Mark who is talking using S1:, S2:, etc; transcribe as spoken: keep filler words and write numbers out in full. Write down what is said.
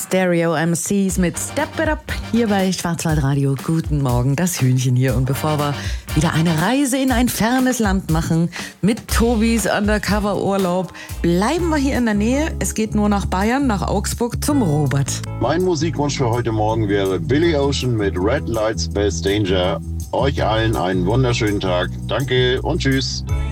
S1: Stereo M Cs mit Step It Up hier bei Schwarzwaldradio. Guten Morgen, das Hühnchen hier. Und bevor wir wieder eine Reise in ein fernes Land machen mit Tobis Undercover-Urlaub, bleiben wir hier in der Nähe. Es geht nur nach Bayern, nach Augsburg zum Robert.
S2: Mein Musikwunsch für heute Morgen wäre Billy Ocean mit Red Lights Space Danger. Euch allen einen wunderschönen Tag. Danke und tschüss.